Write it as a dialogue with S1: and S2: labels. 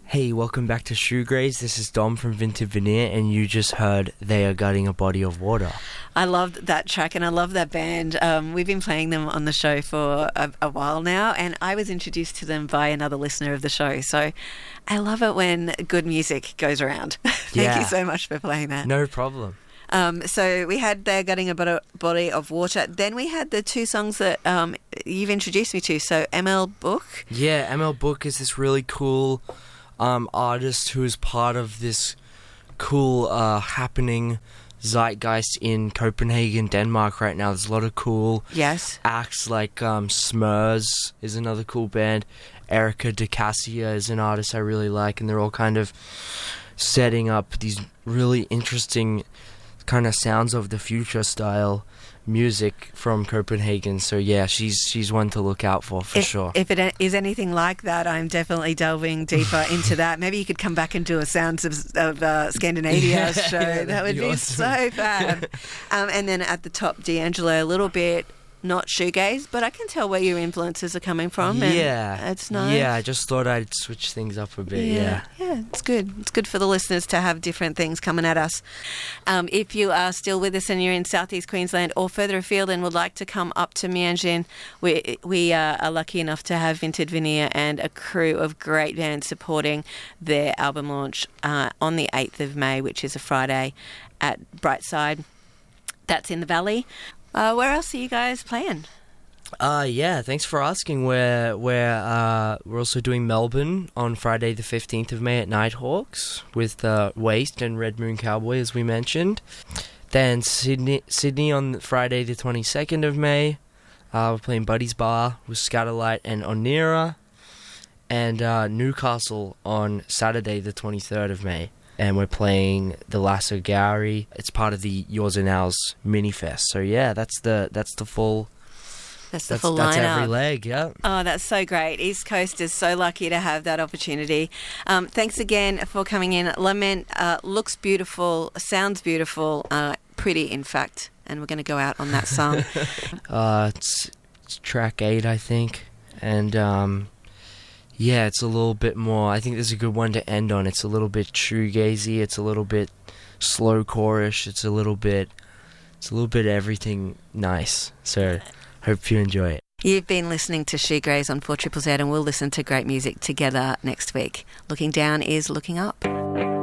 S1: Hey, welcome back to Shoegaze. This is Dom from Vintage Veneer, and you just heard They Are Gutting a Body of Water.
S2: I loved that track and I love that band. We've been playing them on the show for a while now, and I was introduced to them by another listener of the show. So I love it when good music goes around. Thank you so much for playing that.
S1: No problem.
S2: So we had They're Gutting a Body of Water. Then we had the two songs that you've introduced me to. So ML Book.
S1: Yeah, ML Book is this really cool artist who is part of this cool happening zeitgeist in Copenhagen, Denmark right now. There's a lot of cool acts like Smurs is another cool band. Erica DeCassia is an artist I really like, and they're all kind of setting up these really interesting kind of sounds of the future style music from Copenhagen. So yeah, she's one to look out for sure. If
S2: it is anything like that, I'm definitely delving deeper into that. Maybe you could come back and do a Sounds of Scandinavia show. That would be awesome. So fab. And then at the top, D'Angelo, a little bit not shoegaze, but I can tell where your influences are coming from.
S1: Yeah,
S2: it's nice.
S1: Yeah, I just thought I'd switch things up a bit. Yeah,
S2: it's good. It's good for the listeners to have different things coming at us. If you are still with us and you're in southeast Queensland or further afield and would like to come up to Meanjin, we are lucky enough to have Vintage Veneer and a crew of great bands supporting their album launch on the 8th of May, which is a Friday at Brightside. That's in the Valley. Where else are you guys playing?
S1: Yeah, thanks for asking. We're also doing Melbourne on Friday the 15th of May at Nighthawks with Waste and Red Moon Cowboy, as we mentioned. Then Sydney on Friday the 22nd of May. We're playing Buddy's Bar with Scatterlight and Onira. And Newcastle on Saturday the 23rd of May. And we're playing the Lasso Gowrie. It's part of the Yours and Ours mini fest. So yeah, that's the full.
S2: That's the full lineup.
S1: That's every leg. Yeah.
S2: Oh, that's so great. East Coast is so lucky to have that opportunity. Thanks again for coming in. Lament looks beautiful, sounds beautiful, pretty in fact. And we're going to go out on that song.
S1: It's track 8, I think, and. Yeah, it's a little bit more. I think this is a good one to end on. It's a little bit shoegazy. It's a little bit slow chorish. It's a little bit everything nice. So, hope you enjoy it.
S2: You've been listening to Shoegaze on 4ZZZ, and we'll listen to great music together next week. Looking down is looking up.